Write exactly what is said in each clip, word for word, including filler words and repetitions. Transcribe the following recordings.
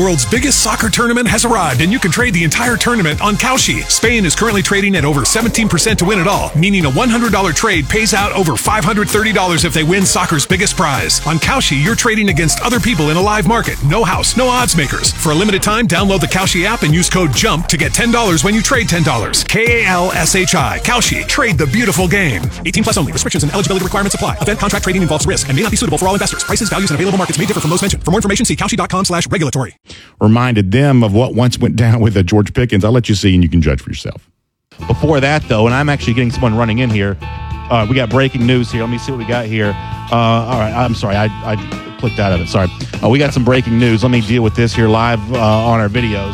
World's biggest soccer tournament has arrived, and you can trade the entire tournament on Kalshi. Spain is currently trading at over seventeen percent to win it all, meaning a one hundred dollars trade pays out over five hundred thirty dollars if they win soccer's biggest prize. On Kalshi, you're trading against other people in a live market. No house, no odds makers. For a limited time, download the Kalshi app and use code JUMP to get ten dollars when you trade ten dollars. K A L S H I. Kalshi. Trade the beautiful game. eighteen plus only. Restrictions and eligibility requirements apply. Event contract trading involves risk and may not be suitable for all investors. Prices, values, and available markets may differ from those mentioned. For more information, see kalshi.com slash regulatory. Reminded them of what once went down with uh, George Pickens. I'll let you see and you can judge for yourself. Before that, though, and I'm actually getting someone running in here. Uh, we got breaking news here. Let me see what we got here. Uh, all right, I'm sorry. I, I clicked out of it. Sorry. Uh, we got some breaking news. Let me deal with this here live uh, on our videos.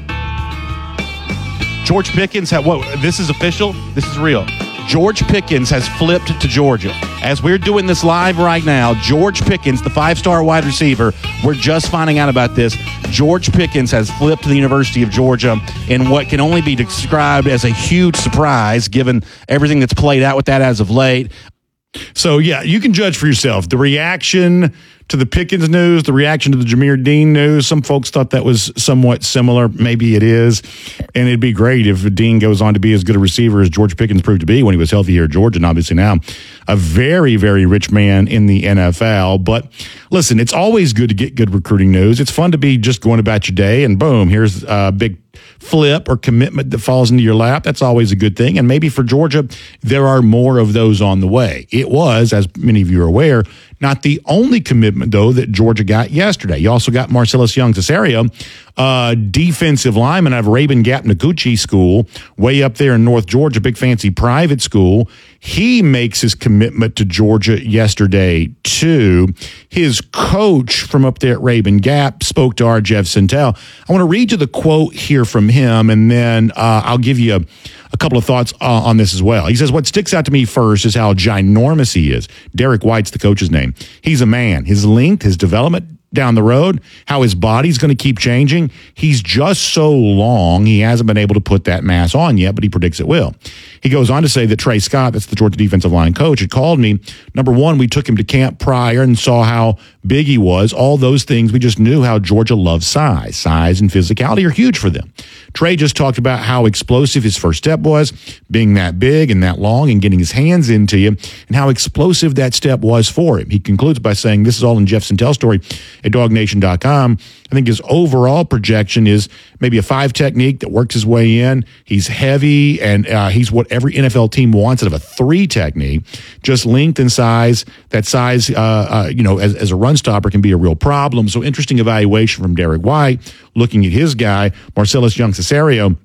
George Pickens, ha- what? This is official? This is real. George Pickens has flipped to Georgia. As we're doing this live right now, George Pickens, the five-star wide receiver, we're just finding out about this. George Pickens has flipped to the University of Georgia in what can only be described as a huge surprise, given everything that's played out with that as of late. So, yeah, you can judge for yourself. The reaction to the Pickens news, the reaction to the Jameer Dean news, some folks thought that was somewhat similar. Maybe it is. And it'd be great if Dean goes on to be as good a receiver as George Pickens proved to be when he was healthy here at Georgia, and obviously now a very, very rich man in the N F L. But listen, it's always good to get good recruiting news. It's fun to be just going about your day, and boom, here's a big flip or commitment that falls into your lap. That's always a good thing. And maybe for Georgia, there are more of those on the way. It was, as many of you are aware, not the only commitment, though, that Georgia got yesterday. You also got Marcellus Young-Cesario, uh, defensive lineman out of Rabun Gap Noguchi School, way up there in North Georgia, big fancy private school. He makes his commitment to Georgia yesterday, too. His coach from up there at Rabun Gap spoke to our Jeff Sentell. I want to read you the quote here from him, and then uh, I'll give you a, a couple of thoughts uh, on this as well. He says, what sticks out to me first is how ginormous he is. Derek White's the coach's name. He's a man. His length, his development down the road, how his body's going to keep changing. He's just so long, he hasn't been able to put that mass on yet, but he predicts it will. He goes on to say that Trey Scott, that's the Georgia defensive line coach, had called me. Number one, we took him to camp prior and saw how big he was. All those things, we just knew how Georgia loves size. Size and physicality are huge for them. Trey just talked about how explosive his first step was, being that big and that long and getting his hands into you, and how explosive that step was for him. He concludes by saying, this is all in Jeff Sentell's story at dog nation dot com. I think his overall projection is maybe a five technique that works his way in. He's heavy, and uh, he's what every N F L team wants out of a three technique. Just length and size. That size, uh, uh, you know, as, as a run stopper can be a real problem. So interesting evaluation from Derek White, looking at his guy, Marcellus Young-Cesario,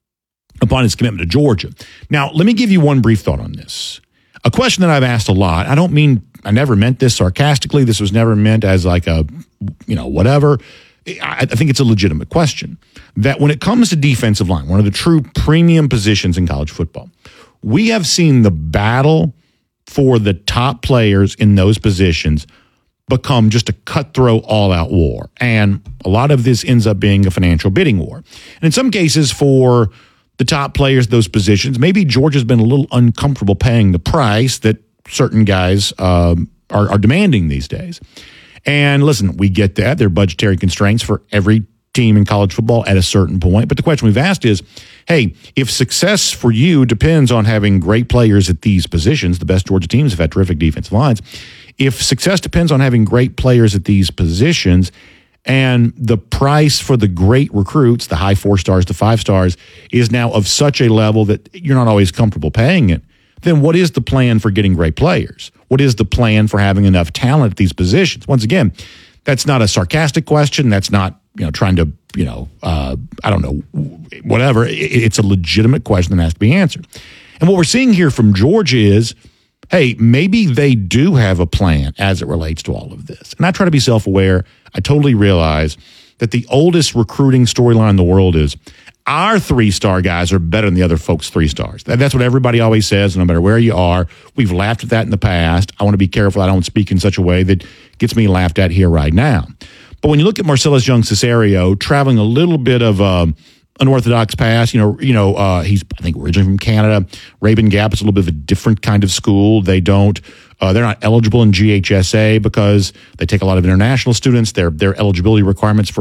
upon his commitment to Georgia. Now, let me give you one brief thought on this. A question that I've asked a lot. I don't mean, I never meant this sarcastically. This was never meant as like a, you know, whatever. I think it's a legitimate question. That when it comes to defensive line, one of the true premium positions in college football, we have seen the battle for the top players in those positions become just a cutthroat, all-out war. And a lot of this ends up being a financial bidding war. And in some cases, for the top players, those positions, maybe Georgia's been a little uncomfortable paying the price that certain guys um, are, are demanding these days. And listen, we get that. There are budgetary constraints for every team in college football at a certain point. But the question we've asked is, hey, if success for you depends on having great players at these positions, the best Georgia teams have had terrific defensive lines. If success depends on having great players at these positions, and the price for the great recruits, the high four stars to five stars, is now of such a level that you're not always comfortable paying it, then what is the plan for getting great players? What is the plan for having enough talent at these positions? Once again, that's not a sarcastic question. That's not, you know, trying to, you know, uh, I don't know, whatever. It's a legitimate question that has to be answered. And what we're seeing here from Georgia is, hey, maybe they do have a plan as it relates to all of this. And I try to be self-aware. I totally realize that the oldest recruiting storyline in the world is our three-star guys are better than the other folks' three stars. That's what everybody always says, no matter where you are. We've laughed at that in the past. I want to be careful I don't speak in such a way that gets me laughed at here right now. But when you look at Marcellus Young-Cesario traveling a little bit of a unorthodox path, you know, you know, uh, he's I think originally from Canada. Rabun Gap is a little bit of a different kind of school. They don't, uh, they're not eligible in G H S A because they take a lot of international students. Their their eligibility requirements for